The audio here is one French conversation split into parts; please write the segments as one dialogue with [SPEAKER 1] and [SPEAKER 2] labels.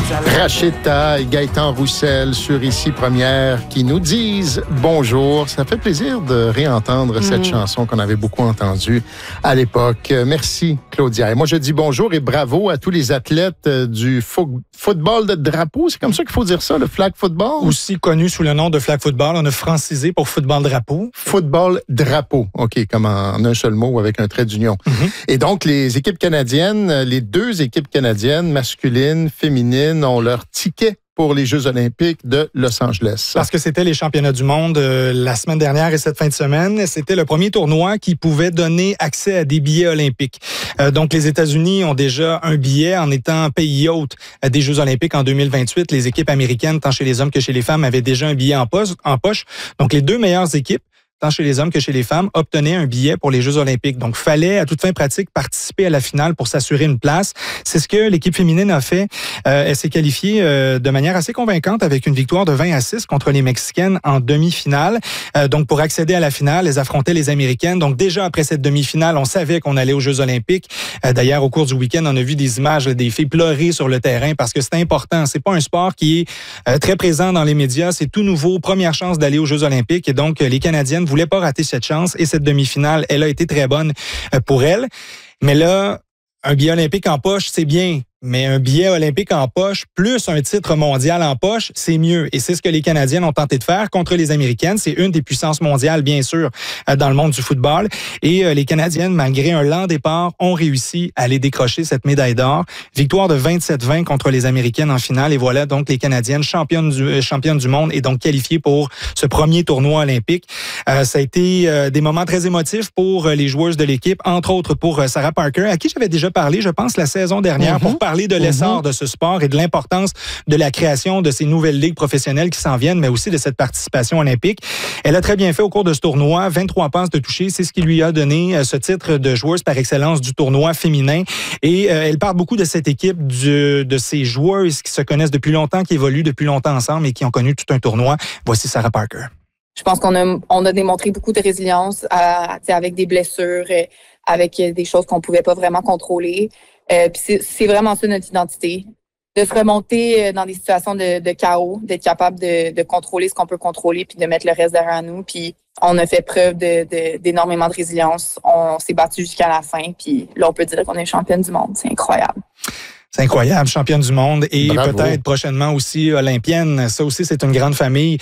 [SPEAKER 1] Rachid Taille, Gaëtan Roussel sur Ici Première qui nous disent bonjour. Ça fait plaisir de réentendre cette chanson qu'on avait beaucoup entendue à l'époque. Merci Claudia. Et moi je dis bonjour et bravo à tous les athlètes du football de drapeau. C'est comme ça qu'il faut dire ça, le flag football?
[SPEAKER 2] Aussi connu sous le nom de flag football. On a francisé pour football drapeau.
[SPEAKER 1] Football drapeau. OK, comme en un seul mot avec un trait d'union. Et donc les équipes canadiennes, les deux équipes canadiennes, masculines, féminines, ont leur ticket pour les Jeux olympiques de Los Angeles.
[SPEAKER 2] Parce que c'était les championnats du monde la semaine dernière et cette fin de semaine. C'était le premier tournoi qui pouvait donner accès à des billets olympiques. Donc, les États-Unis ont déjà un billet en étant pays hôte des Jeux olympiques en 2028. Les équipes américaines, tant chez les hommes que chez les femmes, avaient déjà un billet en poche. Donc, les deux meilleures équipes, tant chez les hommes que chez les femmes, obtenaient un billet pour les Jeux olympiques. Donc, fallait, à toute fin pratique, participer à la finale pour s'assurer une place. C'est ce que l'équipe féminine a fait. Elle s'est qualifiée de manière assez convaincante avec une victoire de 20-6 contre les Mexicaines en demi-finale. Donc, pour accéder à la finale, elles affrontaient les Américaines. Donc, déjà après cette demi-finale, on savait qu'on allait aux Jeux olympiques. D'ailleurs, au cours du week-end, on a vu des images des filles pleurer sur le terrain parce que c'est important. C'est pas un sport qui est très présent dans les médias. C'est tout nouveau. Première chance d'aller aux Jeux olympiques. Et donc, les Canadiennes voulait pas rater cette chance et cette demi-finale, elle a été très bonne pour elle. Mais là, un billet olympique en poche, c'est bien. Mais un billet olympique en poche, plus un titre mondial en poche, c'est mieux. Et c'est ce que les Canadiennes ont tenté de faire contre les Américaines. C'est une des puissances mondiales, bien sûr, dans le monde du football. Et les Canadiennes, malgré un lent départ, ont réussi à aller décrocher cette médaille d'or. Victoire de 27-20 contre les Américaines en finale. Et voilà donc les Canadiennes championnes du monde et donc qualifiées pour ce premier tournoi olympique. Ça a été des moments très émotifs pour les joueuses de l'équipe, entre autres pour Sarah Parker, à qui j'avais déjà parlé, je pense, la saison dernière, pour parler de l'essor de ce sport et de l'importance de la création de ces nouvelles ligues professionnelles qui s'en viennent, mais aussi de cette participation olympique. Elle a très bien fait au cours de ce tournoi, 23 passes de toucher, c'est ce qui lui a donné ce titre de joueuse par excellence du tournoi féminin. Et elle parle beaucoup de cette équipe, de ces joueuses qui se connaissent depuis longtemps, qui évoluent depuis longtemps ensemble et qui ont connu tout un tournoi. Voici Sarah Parker.
[SPEAKER 3] Je pense qu'on a démontré beaucoup de résilience avec des blessures, avec des choses qu'on pouvait pas vraiment contrôler. Puis c'est vraiment ça notre identité, de se remonter dans des situations de chaos, d'être capable de contrôler ce qu'on peut contrôler puis de mettre le reste derrière nous. Puis on a fait preuve d'énormément de résilience. On s'est battu jusqu'à la fin. Puis là, on peut dire qu'on est championne du monde. C'est incroyable.
[SPEAKER 2] C'est incroyable, championne du monde et
[SPEAKER 1] Bravo.
[SPEAKER 2] Peut-être prochainement aussi olympienne. Ça aussi, c'est une grande famille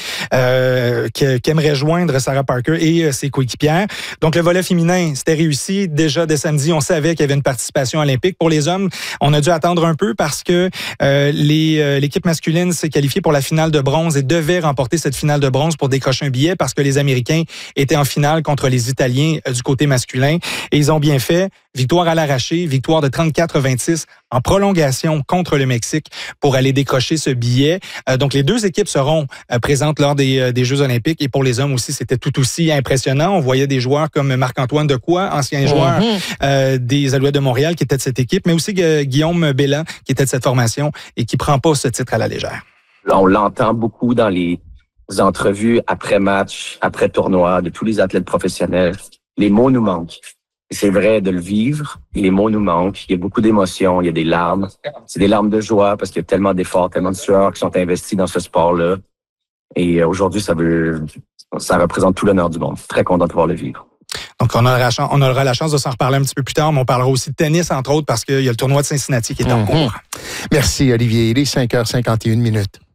[SPEAKER 2] qui aimerait joindre Sarah Parker et ses coéquipières. Donc, le volet féminin, c'était réussi. Déjà, dès samedi, on savait qu'il y avait une participation olympique. Pour les hommes, on a dû attendre un peu parce que l'équipe masculine s'est qualifiée pour la finale de bronze et devait remporter cette finale de bronze pour décrocher un billet parce que les Américains étaient en finale contre les Italiens du côté masculin. Et ils ont bien fait. Victoire à l'arraché, victoire de 34-26 en prolongation contre le Mexique pour aller décrocher ce billet. Donc, les deux équipes seront présentes lors des Jeux olympiques. Et pour les hommes aussi, c'était tout aussi impressionnant. On voyait des joueurs comme Marc-Antoine Decoy, ancien joueur des Alouettes de Montréal, qui était de cette équipe, mais aussi Guillaume Belland, qui était de cette formation et qui prend pas ce titre à la légère.
[SPEAKER 4] Là, on l'entend beaucoup dans les entrevues après match, après tournoi, de tous les athlètes professionnels. Les mots nous manquent. C'est vrai de le vivre. Les mots nous manquent. Il y a beaucoup d'émotions. Il y a des larmes. C'est des larmes de joie parce qu'il y a tellement d'efforts, tellement de sueurs qui sont investis dans ce sport-là. Et aujourd'hui, ça représente tout l'honneur du monde. Très content de pouvoir le vivre.
[SPEAKER 2] Donc, on aura la chance de s'en reparler un petit peu plus tard, mais on parlera aussi de tennis, entre autres, parce qu'il y a le tournoi de Cincinnati qui est en cours.
[SPEAKER 1] Merci, Olivier. Il est 5h51.